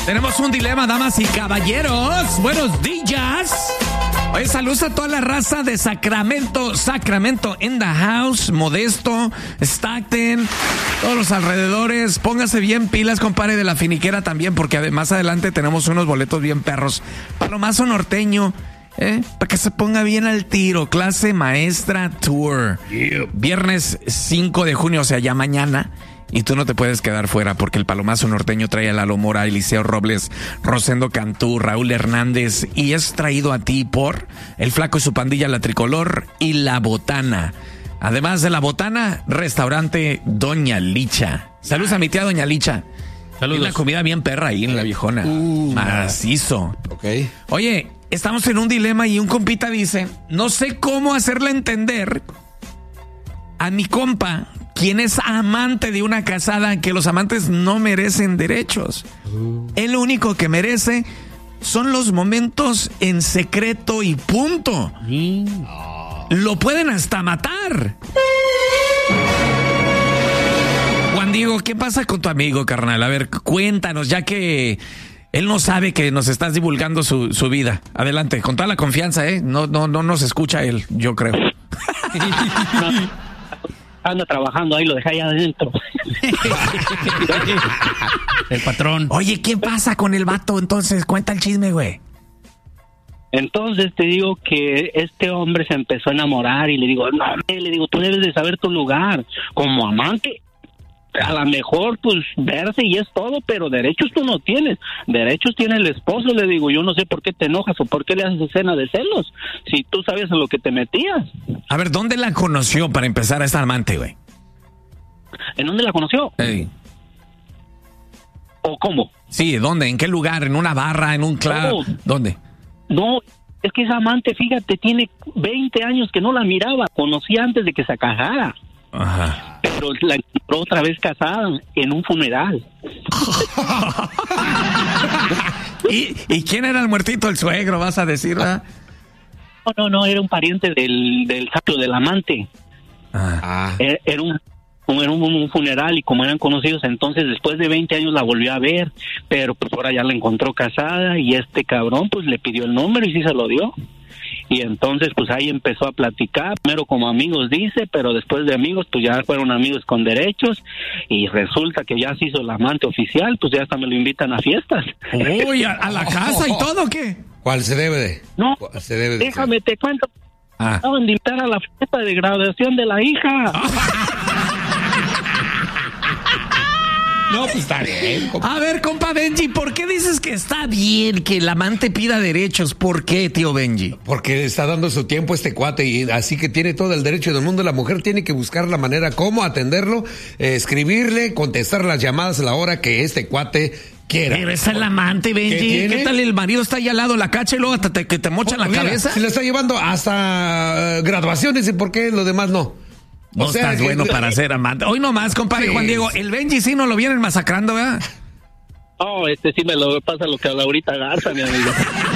Tenemos un dilema, damas y caballeros. Buenos días. Oye, saludos a toda la raza de Sacramento in the house, Modesto, Stockton, todos los alrededores. Póngase bien pilas, compadre, de la finiquera también, porque más adelante tenemos unos boletos bien perros. Palomazo norteño, para que se ponga bien al tiro. Clase maestra tour. Yeah. Viernes 5 de junio, o sea, ya mañana. Y tú no te puedes quedar fuera porque el Palomazo norteño trae a Lalo Mora, Eliseo Robles, Rosendo Cantú, Raúl Hernández, y es traído a ti por El Flaco y su pandilla, La Tricolor y La Botana. Además de La Botana, restaurante Doña Licha. Saludos a mi tía Doña Licha. Saludos. Tiene una comida bien perra ahí en La Viejona. Macizo. Ok. Oye, estamos en un dilema y un compita dice, no sé cómo hacerle entender a mi compa, quien es amante de una casada, que los amantes no merecen derechos. El único que merece son los momentos en secreto y punto. Lo pueden hasta matar. Juan Diego, ¿qué pasa con tu amigo, carnal? A ver, cuéntanos, ya que él no sabe que nos estás divulgando su vida. Adelante, con toda la confianza, ¿eh? No nos escucha él, yo creo. Anda trabajando, ahí lo dejé allá adentro. El patrón. Oye, ¿qué pasa con el vato entonces? Cuenta el chisme, güey. Entonces te digo que este hombre se empezó a enamorar y le digo, no, le digo, tú debes de saber tu lugar. Como amante, a lo mejor pues verse y es todo, pero derechos tú no tienes. Derechos tiene el esposo, le digo. Yo no sé por qué te enojas o por qué le haces escena de celos, si tú sabes en lo que te metías. A ver, ¿dónde la conoció para empezar a esta amante, güey? ¿En dónde la conoció? Hey. ¿O cómo? Sí, ¿dónde? ¿En qué lugar? ¿En una barra? ¿En un club? No. ¿Dónde? No, es que esa amante, fíjate, tiene 20 años que no la miraba. Conocí antes de que se casara. Ajá. Pero la encontró otra vez casada en un funeral. ¿Y quién era el muertito? ¿El suegro, vas a decir, verdad? No, era un pariente del sacro del amante. Era un funeral y como eran conocidos, entonces después de 20 años la volvió a ver, pero pues ahora ya la encontró casada y este cabrón pues le pidió el número y sí se lo dio. Y entonces pues ahí empezó a platicar, primero como amigos dice, pero después de amigos pues ya fueron amigos con derechos y resulta que ya se hizo el amante oficial, pues ya hasta me lo invitan a fiestas. Uy, ¿a la casa y todo qué? ¿Cuál se debe de? No, se debe de déjame te cuento. Acaban de invitar a la fiesta de graduación de la hija. No, pues está bien. A ver, compa Benji, ¿por qué dices que está bien que el amante pida derechos? ¿Por qué, tío Benji? Porque está dando su tiempo este cuate y así que tiene todo el derecho del mundo. La mujer tiene que buscar la manera cómo atenderlo, escribirle, contestar las llamadas a la hora que este cuate quiera. Pero es el amante, Benji. ¿Qué tal el marido está ahí al lado de la cacha y luego que te mocha la cabeza? Se le está llevando hasta graduaciones y ¿por qué lo demás no? No estás bueno para ser amante. Hoy nomás, compadre Juan Diego, el Benji sí no lo vienen masacrando, ¿verdad? Oh, sí me lo pasa lo que a Laurita Garza, mi amigo.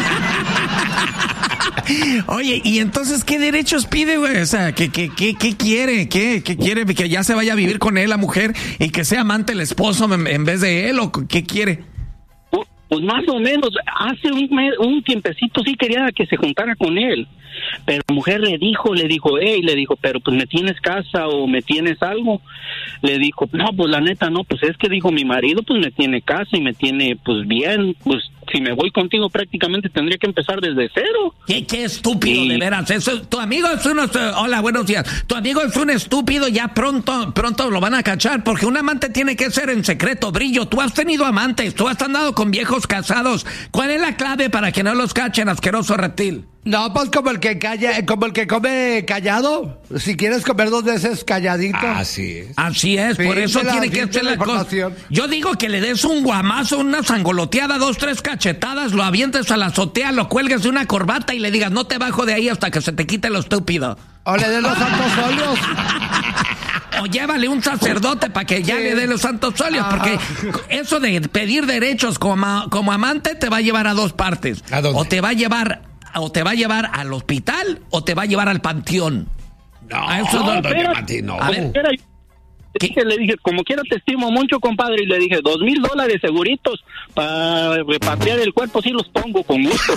Oye, ¿y entonces qué derechos pide, güey? O sea, ¿qué quiere? ¿Qué quiere? ¿Que ya se vaya a vivir con él la mujer y que sea amante el esposo en vez de él? ¿O qué quiere? Pues más o menos, hace un tiempecito sí quería que se juntara con él, pero la mujer le dijo, pero pues me tienes casa o me tienes algo. Le dijo, no, pues la neta no, pues es que dijo mi marido, pues me tiene casa y me tiene pues bien, pues si me voy contigo prácticamente tendría que empezar desde cero. Qué estúpido, de veras. Eso, tu amigo es hola, buenos días. Tu amigo es un estúpido, ya pronto lo van a cachar, porque un amante tiene que ser en secreto, Brillo. Tú has tenido amantes, tú has andado con viejos casados. ¿Cuál es la clave para que no los cachen, asqueroso reptil? No, pues como el que come callado. Si quieres comer 2 veces calladito. Así es. Así es, sí, por eso tiene que hacer la cosa. Yo digo que le des un guamazo, una sangoloteada, 2, 3 cachetadas, lo avientes a la azotea, lo cuelgues de una corbata y le digas, no te bajo de ahí hasta que se te quite lo estúpido. O le des los santos óleos. O llévale un sacerdote para que ya le dé los santos óleos, porque eso de pedir derechos como amante te va a llevar a 2 partes. ¿A dónde? O te va a llevar al hospital o te va a llevar al panteón. No, no. A ver, Le dije, como quiera te estimo mucho, compadre, y le dije, $2,000 seguritos para repatriar el cuerpo, sí los pongo con gusto.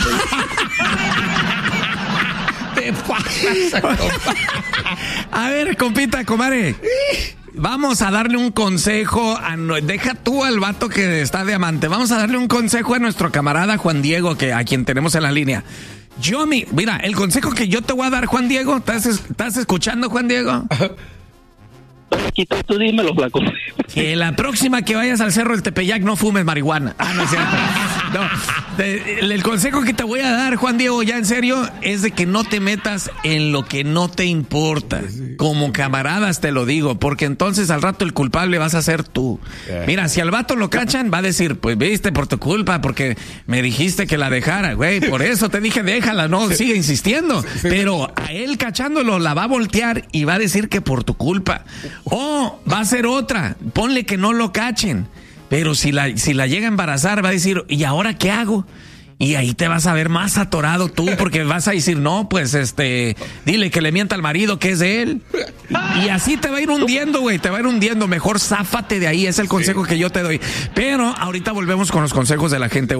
Te pasas, compadre. A ver, compita, comadre. Vamos a darle un consejo deja tú al vato que está de amante. Vamos a darle un consejo a nuestro camarada Juan Diego, a quien tenemos en la línea. Mira, el consejo que yo te voy a dar, Juan Diego, ¿estás escuchando, Juan Diego? Aquí tú dímelo, flaco. Que la próxima que vayas al Cerro del Tepeyac no fumes marihuana. No es cierto. No, el consejo que te voy a dar, Juan Diego, ya en serio, es de que no te metas en lo que no te importa. Como camaradas te lo digo, porque entonces al rato el culpable vas a ser tú. Mira, si al vato lo cachan, va a decir, pues viste, por tu culpa, porque me dijiste que la dejara, güey, por eso te dije déjala, no, sigue insistiendo. Pero a él cachándolo la va a voltear y va a decir que por tu culpa. O va a ser otra, ponle que no lo cachen. Pero si la llega a embarazar, va a decir, ¿y ahora qué hago? Y ahí te vas a ver más atorado tú, porque vas a decir, no, pues dile que le mienta al marido que es de él. Y así te va a ir hundiendo, güey, te va a ir hundiendo. Mejor záfate de ahí, es el consejo que yo te doy. Pero ahorita volvemos con los consejos de la gente.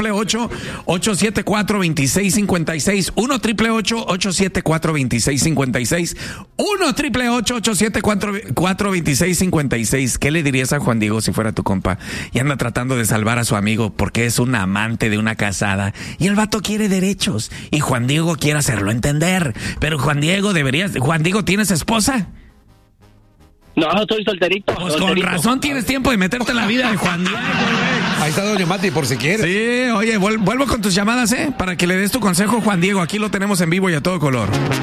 1-888-874-2656. 1-888-874-2656. 1-888-874-2656. ¿Qué le dirías a Juan Diego si fuera tu compa y anda tratando de salvar a su amigo porque es un amante de una casada? Y el vato quiere derechos y Juan Diego quiere hacerlo entender, pero Juan Diego, ¿tienes esposa? No, estoy solterito. Pues con razón tienes tiempo de meterte en la vida de Juan Diego, güey. Ahí está Doña Mati, por si quieres. Sí, oye, vuelvo con tus llamadas, para que le des tu consejo, Juan Diego. Aquí lo tenemos en vivo y a todo color.